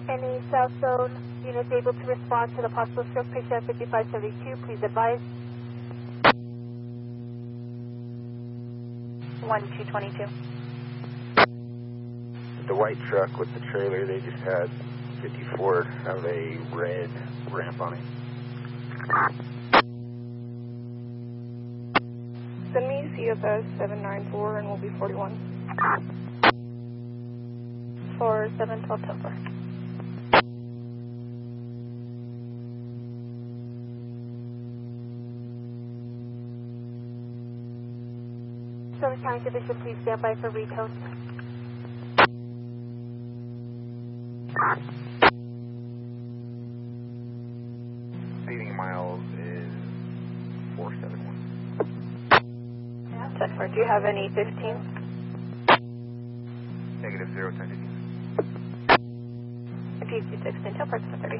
Any South Zone units able to respond to the possible stroke patient at 5572, please advise. 1222. The white truck with the trailer they just had, 54, have a red ramp on it. Send me CFS 794 and we'll be 41. For 712 Topher. Southern County Division, please stand by for recode. Speeding miles is 471. Do you have any 15? Negative 0, 10, 15. Repeat 216, tell person 30.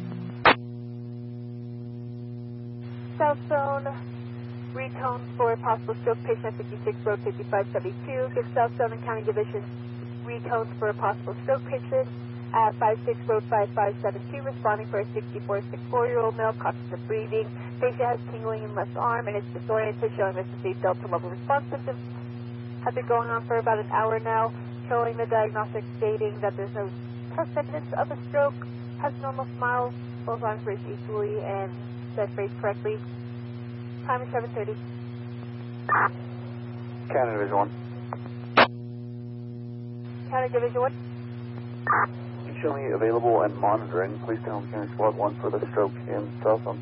South Zone, recone for possible stroke patient at 56 Road 5572. Give South Southern County Division recones for a possible stroke patient at 56 Road 5572, responding for a 64-year-old male, conscious of breathing. Patient has tingling in left arm and is disoriented, showing this is a Delta level response symptoms. Have been going on for about an hour now, showing the diagnostic stating that there's no evidence of a stroke, has normal smile, both arms raised equally, and said raised correctly. Time is 7:30. County Division 1. County Division 1. You show me available and monitoring. Please tell me County Squad 1 for the stroke in South Zone.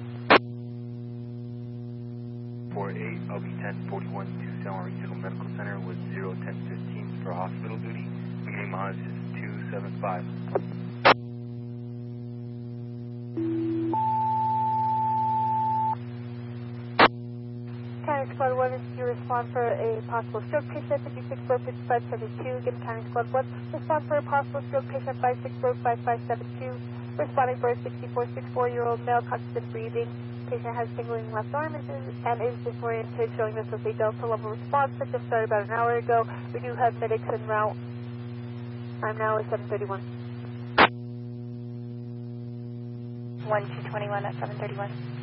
48, LB 1041 to Selma Regional Medical Center with 01015 for hospital duty. Beginning mileage is 275. County Squad 1 is to respond for a possible stroke patient at 56 Road 5572. Give County Squad 1 respond for a possible stroke patient at 56 Road 5572. Responding for a 64-year-old male, conscious of breathing. Patient has tingling left arm and is disoriented, showing this as a Delta level response. Symptoms started about an hour ago. We do have medics en route. Time now is 7:31. 1221 at 7:31.